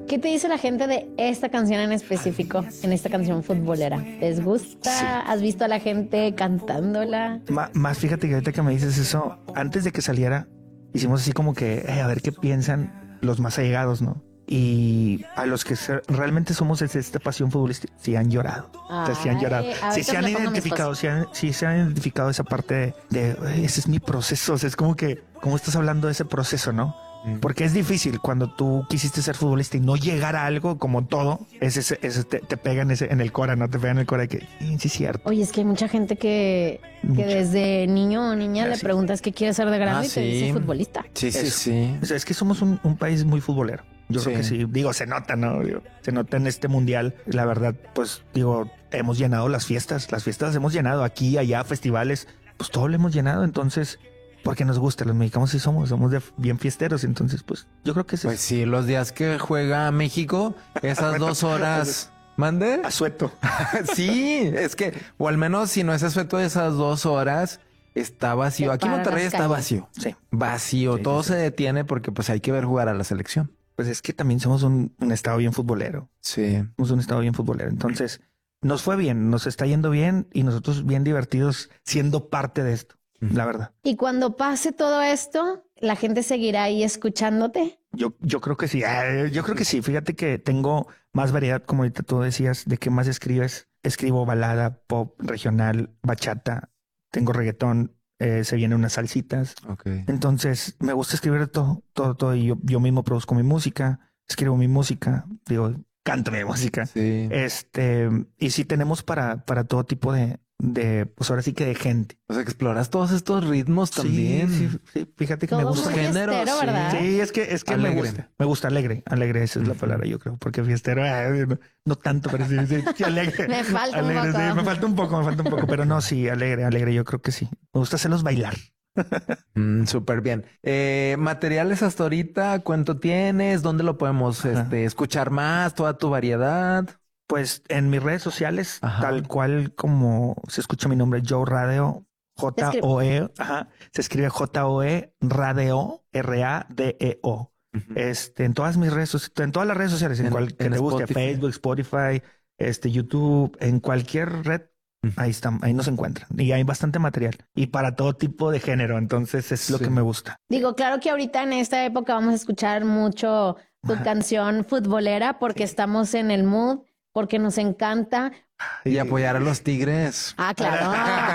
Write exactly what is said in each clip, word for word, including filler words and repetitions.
¿Qué te dice la gente de esta canción en específico, en esta canción futbolera? ¿Les gusta? Sí. ¿Has visto a la gente cantándola? M- más fíjate que ahorita que me dices eso, antes de que saliera, hicimos así como que eh, a ver qué piensan los más allegados, ¿no? Y a los que se, realmente somos de esta pasión futbolística, sí han llorado. Ay, o sea, sí han llorado. Sí se han identificado, sí, han, sí se han identificado esa parte de, de ese es mi proceso. O sea, es como que, como estás hablando de ese proceso, ¿no? Porque es difícil cuando tú quisiste ser futbolista y no llegar a algo como todo, ese, ese, ese te, te pega en, ese, en el cora, ¿no? Te pega en el cora de que sí es cierto. Oye, es que hay mucha gente que, que desde niño o niña ah, le sí. preguntas qué quiere ser de grande ah, y te sí. dice futbolista. Sí, sí, es, sí. O sea, es que somos un, un país muy futbolero. Yo sí. creo que sí. Digo, se nota, ¿no? Digo, se nota en este mundial. La verdad, pues digo, hemos llenado las fiestas. Las fiestas hemos llenado aquí, allá, festivales. Pues todo lo hemos llenado. Entonces... porque nos gusta, los mexicanos sí somos, somos de bien fiesteros, entonces pues yo creo que es Pues eso. Sí, los días que juega México, esas dos horas... ¿Mande? Asueto. Sí, es que, o al menos si no es asueto, esas dos horas está vacío. Aquí en Monterrey está vacío. Sí. Vacío, sí, todo sí, se sí. detiene porque pues hay que ver jugar a la selección. Pues es que también somos un, un estado bien futbolero. Sí. Somos un estado bien futbolero, entonces nos fue bien, nos está yendo bien y nosotros bien divertidos siendo parte de esto. La verdad. Y cuando pase todo esto, ¿la gente seguirá ahí escuchándote? Yo, yo creo que sí. Yo creo que sí. Fíjate que tengo más variedad, como ahorita tú decías, de qué más escribes. Escribo balada, pop, regional, bachata, tengo reggaetón, eh, se vienen unas salsitas. Okay. Entonces me gusta escribir todo, todo, todo. Y yo, yo mismo produzco mi música, escribo mi música, digo, canto mi música. Sí. Este, y sí tenemos para, para todo tipo de, de, pues ahora sí que de gente. O sea, que exploras todos estos ritmos también. Sí, sí, sí. Fíjate que todo me gusta. Género, fiestero, sí. ¿verdad? Sí, es que, es que me gusta. Me gusta alegre. Alegre, esa es la palabra, yo creo. Porque fiestero, eh, no, no tanto, pero sí, sí, sí alegre. me falta alegre, un poco. Sí, me falta un poco, me falta un poco. Pero no, sí, alegre, alegre, yo creo que sí. Me gusta hacerlos bailar. mm, Súper bien. Eh, materiales hasta ahorita, ¿cuánto tienes? ¿Dónde lo podemos este, escuchar más? Toda tu variedad. Pues en mis redes sociales, ajá. tal cual como se escucha mi nombre, Joe Radio, J O E, ajá, se escribe J O E, Radio, R A D E O. Uh-huh. Este, en todas mis redes sociales, en todas las redes sociales, en, en cual que te busque, Facebook, Spotify, este, YouTube, en cualquier red, uh-huh. ahí están, ahí nos encuentran. Y hay bastante material. Y para todo tipo de género, entonces es sí. lo que me gusta. Digo, claro que ahorita en esta época vamos a escuchar mucho tu ajá. canción futbolera porque sí. estamos en el mood, porque nos encanta. Y apoyar a los Tigres. Ah, claro.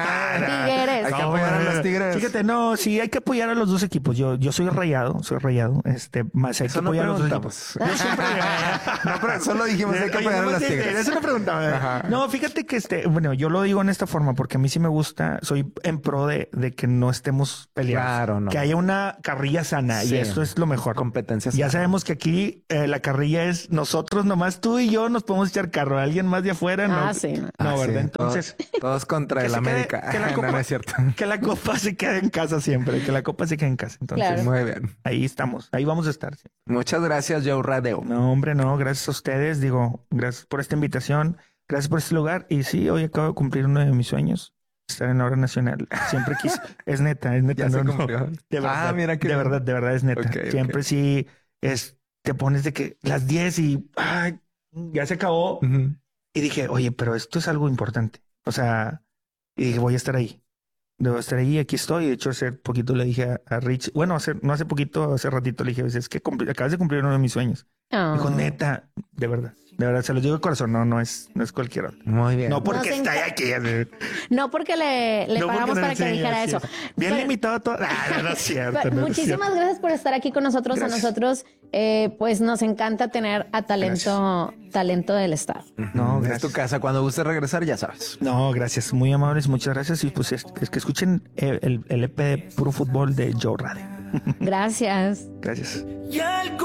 Tigres. Hay que apoyar a los Tigres. Fíjate, no, sí, hay que apoyar a los dos equipos. Yo, yo soy rayado, soy rayado. Este, más hay eso que apoyar no a los dos equipos. Yo siempre, no, pero solo dijimos hay que apoyar a los Tigres. Eso no preguntaba. No, fíjate que este, bueno, yo lo digo en esta forma porque a mí sí me gusta, soy en pro de, de que no estemos peleados. Claro, no. Que haya una carrilla sana sí. y esto es lo mejor. Competencia ya sana. sabemos que aquí eh, la carrilla es nosotros nomás, tú y yo nos podemos echar carro. Alguien más de afuera, ah, no. Sí. No, ah, ¿verdad? Sí. Entonces, todos, todos contra el América. Quede, que la copa, no, no es cierto. Que la copa se quede en casa siempre, que la copa se quede en casa. Entonces, claro. Muy bien. Ahí estamos, ahí vamos a estar. Muchas gracias, Joe Radio. No, hombre, no, gracias a ustedes. Digo, gracias por esta invitación, gracias por este lugar. Y sí, hoy acabo de cumplir uno de mis sueños, estar en la hora nacional. Siempre quise, es neta, es neta. Ya no, se no, cumplió. de verdad, ah, mira que de verdad, de verdad es neta. Okay, siempre okay. sí es, te pones de que las diez y ay, ya se acabó. Uh-huh. Y dije, oye, pero esto es algo importante. O sea, y dije, voy a estar ahí. Debo estar ahí, aquí estoy. De hecho, hace poquito le dije a, a Rich, bueno, hace, no hace poquito, hace ratito le dije, es que cumpli, acabas de cumplir uno de mis sueños. Oh. Dijo, neta, de verdad, de verdad, se los digo de corazón, no, no es, no es cualquiera. Muy bien. No porque está enc- aquí. No porque le, le no pagamos porque para que dijera eso. Bien pero, limitado todo. Ah, no es cierto. No muchísimas es cierto. gracias por estar aquí con nosotros. Gracias. A nosotros, eh, pues nos encanta tener a talento, gracias. talento del estado. No, gracias. Es tu casa. Cuando guste regresar, ya sabes. No, gracias. Muy amables. Muchas gracias. Y pues es, es que escuchen el, el, el E P de Puro Fútbol de Joe Radio. Gracias. Gracias.